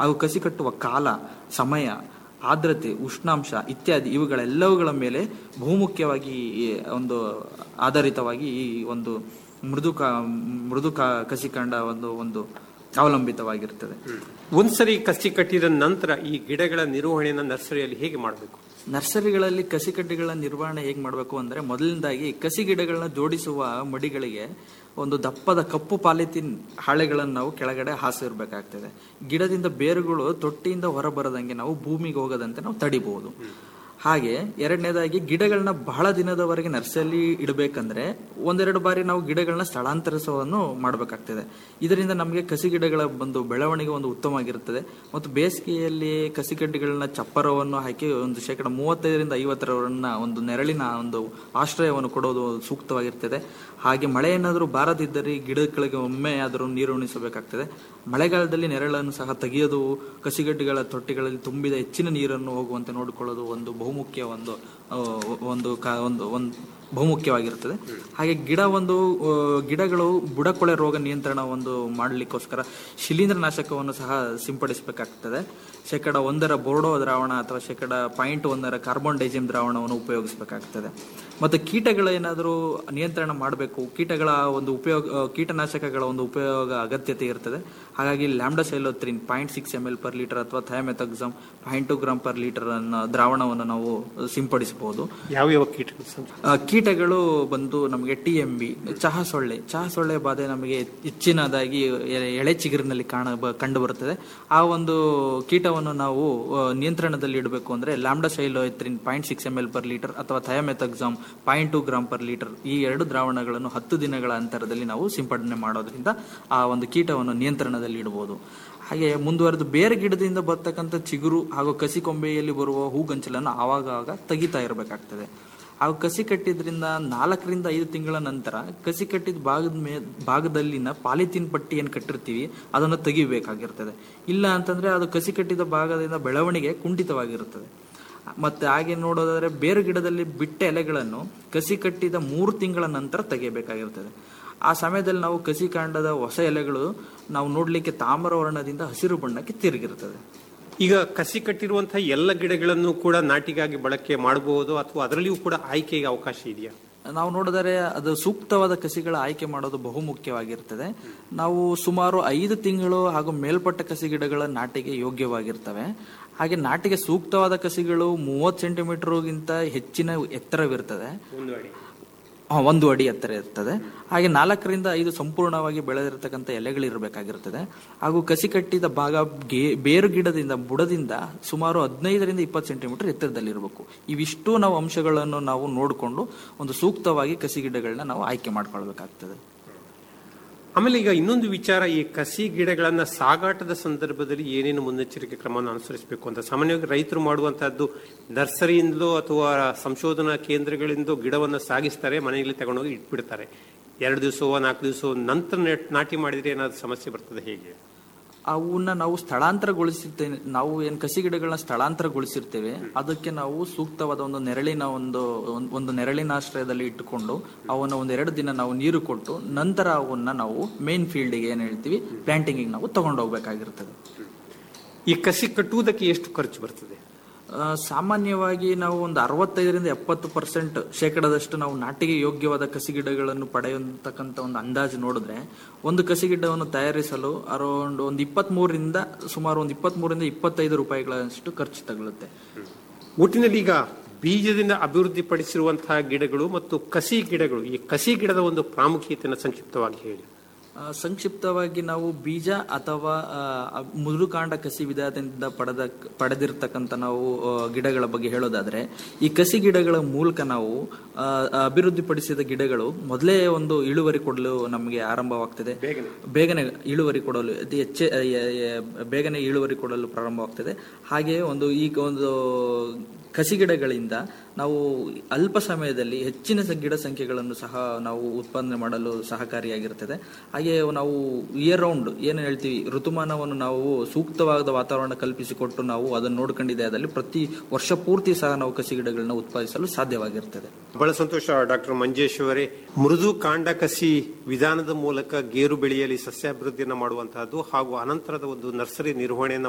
ಹಾಗೂ ಕಸಿ ಕಟ್ಟುವ ಕಾಲ, ಸಮಯ, ಆರ್ದ್ರತೆ, ಉಷ್ಣಾಂಶ ಇತ್ಯಾದಿ ಇವುಗಳೆಲ್ಲವುಗಳ ಮೇಲೆ ಬಹುಮುಖ್ಯವಾಗಿ ಒಂದು ಆಧಾರಿತವಾಗಿ ಈ ಒಂದು ಮೃದು ಕಸಿಕಾಂಡ ಒಂದು ಅವಲಂಬಿತವಾಗಿರ್ತದೆ. ಒಂದ್ಸರಿ ಕಸಿ ಕಟ್ಟಿದ ನಂತರ ಈ ಗಿಡಗಳ ನಿರ್ವಹಣೆಯನ್ನು ನರ್ಸರಿಯಲ್ಲಿ ಹೇಗೆ ಮಾಡಬೇಕು? ನರ್ಸರಿಗಳಲ್ಲಿ ಕಸಿಕಡ್ಡಿಗಳ ನಿರ್ವಹಣೆ ಹೇಗೆ ಮಾಡಬೇಕು ಅಂದರೆ, ಮೊದಲನೇದಾಗಿ ಕಸಿ ಗಿಡಗಳನ್ನ ಜೋಡಿಸುವ ಮಡಿಗಳಿಗೆ ಒಂದು ದಪ್ಪದ ಕಪ್ಪು ಪಾಲಿಥಿನ್ ಹಾಳೆಗಳನ್ನು ನಾವು ಕೆಳಗಡೆ ಹಾಸಿರಬೇಕಾಗ್ತದೆ. ಗಿಡದಿಂದ ಬೇರುಗಳು ತೊಟ್ಟಿಯಿಂದ ಹೊರಬರದಂಗೆ ನಾವು ಭೂಮಿಗೆ ಹೋಗದಂತೆ ನಾವು ತಡಿಬಹುದು. ಹಾಗೆ ಎರಡನೇದಾಗಿ ಗಿಡಗಳನ್ನ ಬಹಳ ದಿನದವರೆಗೆ ನರ್ಸರಿಯಲ್ಲಿ ಇಡಬೇಕಂದ್ರೆ ಒಂದೆರಡು ಬಾರಿ ನಾವು ಗಿಡಗಳನ್ನ ಸ್ಥಳಾಂತರಿಸೋವನ್ನು ಮಾಡಬೇಕಾಗ್ತದೆ. ಇದರಿಂದ ನಮಗೆ ಕಸಿ ಗಿಡಗಳ ಒಂದು ಬೆಳವಣಿಗೆ ಒಂದು ಉತ್ತಮವಾಗಿರುತ್ತದೆ. ಮತ್ತು ಬೇಸಿಗೆಯಲ್ಲಿ ಕಸಿಕಡ್ಡಿಗಳನ್ನ ಚಪ್ಪರವನ್ನು ಹಾಕಿ ಒಂದು 35-50% ಒಂದು ನೆರಳಿನ ಒಂದು ಆಶ್ರಯವನ್ನು ಕೊಡೋದು ಸೂಕ್ತವಾಗಿರ್ತದೆ. ಹಾಗೆ ಮಳೆ ಏನಾದರೂ ಬಾರದಿದ್ದರೆ ಗಿಡಗಳಿಗೆ ಒಮ್ಮೆ ಆದರೂ ನೀರು ಉಣಿಸಬೇಕಾಗ್ತದೆ. ಮಳೆಗಾಲದಲ್ಲಿ ನೆರಳನ್ನು ಸಹ ತೆಗೆಯೋದು, ಕಸಿಗಡ್ಡಿಗಳ ತೊಟ್ಟಿಗಳಲ್ಲಿ ತುಂಬಿದ ಹೆಚ್ಚಿನ ನೀರನ್ನು ಹೋಗುವಂತೆ ನೋಡಿಕೊಳ್ಳೋದು ಒಂದು ಬಹುಮುಖ್ಯ ಬಹುಮುಖ್ಯವಾಗಿರುತ್ತದೆ. ಹಾಗೆ ಗಿಡಗಳು ಬುಡಕೊಳೆ ರೋಗ ನಿಯಂತ್ರಣ ಮಾಡಲಿಕ್ಕೋಸ್ಕರ ಶಿಲೀಂಧ್ರನಾಶಕವನ್ನು ಸಹ ಸಿಂಪಡಿಸಬೇಕಾಗ್ತದೆ. 1% ಬೋರ್ಡೋ ದ್ರಾವಣ ಅಥವಾ 0.1 ಕಾರ್ಬನ್ ಡೈಜಿಮ್ ದ್ರಾವಣವನ್ನು ಉಪಯೋಗಿಸಬೇಕಾಗ್ತದೆ. ಮತ್ತು ಕೀಟಗಳೇನಾದರೂ ನಿಯಂತ್ರಣ ಮಾಡಬೇಕು, ಕೀಟನಾಶಕಗಳ ಒಂದು ಉಪಯೋಗ ಅಗತ್ಯತೆ ಇರ್ತದೆ. ಹಾಗಾಗಿ ಲ್ಯಾಂಬ್ಡಾಸೈಲೋತ್ರಿನ್ 0.6 ml/L ಅಥವಾ ಥಯಾಮೆಥಾಕ್ಸಮ್ 0.2 g/L ಅನ್ನೋ ದ್ರಾವಣವನ್ನು ನಾವು ಸಿಂಪಡಿಸಬಹುದು. ಯಾವ ಕೀಟಗಳು ನಮಗೆ TMB, ಚಹಾ ಸೊಳ್ಳೆ ಬಾಧೆ ನಮಗೆ ಹೆಚ್ಚಿನದಾಗಿ ಎಳೆ ಚಿಗುರಿನಲ್ಲಿ ಕಂಡು ಬರುತ್ತದೆ. ಆ ಒಂದು ಕೀಟವನ್ನು ನಾವು ನಿಯಂತ್ರಣದಲ್ಲಿ ಇಡಬೇಕು ಅಂದ್ರೆ ಲ್ಯಾಂಬ್ಡಾಸೈಲೋತ್ರಿನ್ 0.6 ml/L ಅಥವಾ ಥಯಾಮೆಥಾಕ್ಸಮ್ 0.2 g/L ಈ ಎರಡು ದ್ರಾವಣಗಳನ್ನು 10 ದಿನಗಳ ಅಂತರದಲ್ಲಿ ನಾವು ಸಿಂಪಡಣೆ ಮಾಡೋದ್ರಿಂದ ಆ ಒಂದು ಕೀಟವನ್ನು ನಿಯಂತ್ರಣದಲ್ಲಿ ಇಡಬಹುದು. ಹಾಗೆ ಮುಂದುವರೆದು ಬೇರೆ ಗಿಡದಿಂದ ಬರ್ತಕ್ಕಂಥ ಚಿಗುರು ಹಾಗೂ ಕಸಿ ಕೊಂಬೆಯಲ್ಲಿ ಬರುವ ಹೂಗಂಚಲನ್ನು ಆವಾಗ ತೆಗಿತಾ ಇರಬೇಕಾಗ್ತದೆ. ಹಾಗೂ ಕಸಿ ಕಟ್ಟಿದ್ರಿಂದ 4-5 ತಿಂಗಳ ನಂತರ ಕಸಿ ಕಟ್ಟಿದ ಭಾಗದಲ್ಲಿನ ಪಾಲಿಥೀನ್ ಪಟ್ಟಿ ಏನು ಕಟ್ಟಿರ್ತೀವಿ ಅದನ್ನು ತೆಗಿಬೇಕಾಗಿರ್ತದೆ. ಇಲ್ಲ ಅಂತಂದ್ರೆ ಅದು ಕಸಿ ಕಟ್ಟಿದ ಭಾಗದಿಂದ ಬೆಳವಣಿಗೆ ಕುಂಠಿತವಾಗಿರುತ್ತದೆ. ಮತ್ತೆ ಹಾಗೆ ನೋಡೋದಾದ್ರೆ ಬೇರು ಗಿಡದಲ್ಲಿ ಬಿಟ್ಟ ಎಲೆಗಳನ್ನು ಕಸಿ ಕಟ್ಟಿದ 3 ತಿಂಗಳ ನಂತರ ತೆಗೆಯಬೇಕಾಗಿರ್ತದೆ. ಆ ಸಮಯದಲ್ಲಿ ನಾವು ಕಸಿ ಕಾಂಡದ ಹೊಸ ಎಲೆಗಳು ನಾವು ನೋಡ್ಲಿಕ್ಕೆ ತಾಮ್ರ ವರ್ಣದಿಂದ ಹಸಿರು ಬಣ್ಣಕ್ಕೆ ತಿರುಗಿರ್ತದೆ. ಈಗ ಕಸಿ ಕಟ್ಟಿರುವಂತಹ ಎಲ್ಲ ಗಿಡಗಳನ್ನು ಕೂಡ ನಾಟಿಗಾಗಿ ಬಳಕೆ ಮಾಡಬಹುದು ಅಥವಾ ಅದರಲ್ಲಿಯೂ ಕೂಡ ಆಯ್ಕೆಗೆ ಅವಕಾಶ ಇದೆಯಾ? ನಾವು ನೋಡಿದರೆ ಅದು ಸೂಕ್ತವಾದ ಕಸಿಗಳ ಆಯ್ಕೆ ಮಾಡೋದು ಬಹುಮುಖ್ಯವಾಗಿರ್ತದೆ. ನಾವು ಸುಮಾರು 5 ತಿಂಗಳು ಹಾಗೂ ಮೇಲ್ಪಟ್ಟ ಕಸಿ ಗಿಡಗಳ ನಾಟಿಗೆ ಯೋಗ್ಯವಾಗಿರ್ತವೆ. ಹಾಗೆ ನಾಟಿಗೆ ಸೂಕ್ತವಾದ ಕಸಿಗಳು 30 ಸೆಂಟಿಮೀಟರ್ಗಿಂತ ಹೆಚ್ಚಿನ ಎತ್ತರವಿರ್ತದೆ, 1 ಅಡಿ ಎತ್ತರ ಇರ್ತದೆ. ಹಾಗೆ 4-5 ಸಂಪೂರ್ಣವಾಗಿ ಬೆಳೆದಿರತಕ್ಕಂಥ ಎಲೆಗಳಿರಬೇಕಾಗಿರ್ತದೆ. ಹಾಗೂ ಕಸಿ ಕಟ್ಟಿದ ಭಾಗ ಬೇರು ಗಿಡದಿಂದ ಬುಡದಿಂದ ಸುಮಾರು 15-20 ಸೆಂಟಿಮೀಟರ್ ಎತ್ತರದಲ್ಲಿರಬೇಕು. ಇವಿಷ್ಟು ನಾವು ಅಂಶಗಳನ್ನು ನಾವು ನೋಡಿಕೊಂಡು ಒಂದು ಸೂಕ್ತವಾಗಿ ಕಸಿ ಗಿಡಗಳನ್ನ ನಾವು ಆಯ್ಕೆ ಮಾಡ್ಕೊಳ್ಬೇಕಾಗ್ತದೆ. ಆಮೇಲೆ ಈಗ ಇನ್ನೊಂದು ವಿಚಾರ, ಈ ಕಸಿ ಗಿಡಗಳನ್ನ ಸಾಗಾಟದ ಸಂದರ್ಭದಲ್ಲಿ ಏನೇನು ಮುನ್ನೆಚ್ಚರಿಕೆ ಕ್ರಮವನ್ನು ಅನುಸರಿಸಬೇಕು ಅಂತ ಸಾಮಾನ್ಯವಾಗಿ ರೈತರು ಮಾಡುವಂತಹದ್ದು, ನರ್ಸರಿಯಿಂದಲೋ ಅಥವಾ ಸಂಶೋಧನಾ ಕೇಂದ್ರಗಳಿಂದ ಗಿಡವನ್ನು ಸಾಗಿಸ್ತಾರೆ, ಮನೆಯಲ್ಲಿ ತಗೊಂಡೋಗಿ ಇಟ್ಬಿಡ್ತಾರೆ. 2 ದಿವಸವೋ 4 ದಿವಸವೋ ನಂತರ ನಾಟಿ ಮಾಡಿದ್ರೆ ಏನಾದ್ರು ಸಮಸ್ಯೆ ಬರ್ತದೆ? ಹೇಗೆ ಅವನ್ನ ನಾವು ಸ್ಥಳಾಂತರಗೊಳಿಸಿರ್ತೇವೆ? ನಾವು ಏನ್ ಕಸಿ ಗಿಡಗಳನ್ನ ಸ್ಥಳಾಂತರಗೊಳಿಸಿರ್ತೇವೆ ಅದಕ್ಕೆ ನಾವು ಸೂಕ್ತವಾದ ಒಂದು ನೆರಳಿನ ಆಶ್ರಯದಲ್ಲಿ ಇಟ್ಟುಕೊಂಡು ಅವನ್ನ 1-2 ದಿನ ನಾವು ನೀರು ಕೊಟ್ಟು ನಂತರ ಅವನ್ನ ನಾವು ಮೇನ್ ಫೀಲ್ಡ್ಗೆ ಏನ್ ಹೇಳ್ತೀವಿ ಪ್ಲಾಂಟಿಂಗ್ ನಾವು ತಗೊಂಡೋಗ್ಬೇಕಾಗಿರ್ತದೆ. ಈ ಕಸಿ ಕಟ್ಟುವುದಕ್ಕೆ ಎಷ್ಟು ಖರ್ಚು ಬರ್ತದೆ? ಸಾಮಾನ್ಯವಾಗಿ ನಾವು ಒಂದು 65-70% ನಾವು ನಾಟಿಗೆ ಯೋಗ್ಯವಾದ ಕಸಿ ಗಿಡಗಳನ್ನು ಪಡೆಯತಕ್ಕಂಥ ಒಂದು ಅಂದಾಜು ನೋಡಿದ್ರೆ ಒಂದು ಕಸಿ ಗಿಡವನ್ನು ತಯಾರಿಸಲು ಅರೌಂಡ್ ಒಂದು 23-25 ರೂಪಾಯಿಗಳಷ್ಟು ಖರ್ಚು ತಗೊಳುತ್ತೆ. ಒಟ್ಟಿನಲ್ಲಿ ಈಗ ಬೀಜದಿಂದ ಅಭಿವೃದ್ಧಿ ಪಡಿಸಿರುವಂತಹ ಗಿಡಗಳು ಮತ್ತು ಕಸಿ ಗಿಡಗಳು, ಈ ಕಸಿ ಗಿಡದ ಒಂದು ಪ್ರಾಮುಖ್ಯತೆಯನ್ನು ಸಂಕ್ಷಿಪ್ತವಾಗಿ ಹೇಳಿ. ಸಂಕ್ಷಿಪ್ತವಾಗಿ ನಾವು ಬೀಜ ಅಥವಾ ಮೃದುಕಾಂಡ ಕಸಿ ವಿಧಾನದಿಂದ ಪಡೆದಿರ್ತಕ್ಕಂಥ ನಾವು ಗಿಡಗಳ ಬಗ್ಗೆ ಹೇಳೋದಾದ್ರೆ, ಈ ಕಸಿ ಗಿಡಗಳ ಮೂಲಕ ನಾವು ಅಭಿವೃದ್ಧಿಪಡಿಸಿದ ಗಿಡಗಳು ಮೊದಲೇ ಒಂದು ಇಳುವರಿ ಕೊಡಲು ನಮಗೆ ಆರಂಭವಾಗ್ತದೆ. ಬೇಗನೆ ಇಳುವರಿ ಕೊಡಲು ಬೇಗನೆ ಇಳುವರಿ ಕೊಡಲು ಪ್ರಾರಂಭವಾಗ್ತದೆ. ಹಾಗೆಯೇ ಒಂದು ಕಸಿ ಗಿಡಗಳಿಂದ ನಾವು ಅಲ್ಪ ಸಮಯದಲ್ಲಿ ಹೆಚ್ಚಿನ ಗಿಡ ಸಂಖ್ಯೆಗಳನ್ನು ಸಹ ನಾವು ಉತ್ಪಾದನೆ ಮಾಡಲು ಸಹಕಾರಿಯಾಗಿರ್ತದೆ. ಹಾಗೆ ನಾವು ಇಯರ್ ರೌಂಡ್ ಏನು ಹೇಳ್ತೀವಿ ಋತುಮಾನವನ್ನು ನಾವು ಸೂಕ್ತವಾದ ವಾತಾವರಣ ಕಲ್ಪಿಸಿಕೊಟ್ಟು ನಾವು ಅದನ್ನು ನೋಡ್ಕೊಂಡಿದ್ದೆ ಅದರಲ್ಲಿ ಪ್ರತಿ ವರ್ಷ ಪೂರ್ತಿ ಸಹ ನಾವು ಕಸಿ ಗಿಡಗಳನ್ನ ಉತ್ಪಾದಿಸಲು ಸಾಧ್ಯವಾಗಿರ್ತದೆ. ಬಹಳ ಸಂತೋಷ ಡಾಕ್ಟರ್ ಮಂಜೇಶ್ ಅವರೇ. ಮೃದು ಕಾಂಡ ಕಸಿ ವಿಧಾನದ ಮೂಲಕ ಗೇರು ಬೆಳೆಯಲ್ಲಿ ಸಸ್ಯಾಭಿವೃದ್ಧಿಯನ್ನು ಮಾಡುವಂತಹದ್ದು ಹಾಗೂ ಅನಂತರದ ಒಂದು ನರ್ಸರಿ ನಿರ್ವಹಣೆಯನ್ನು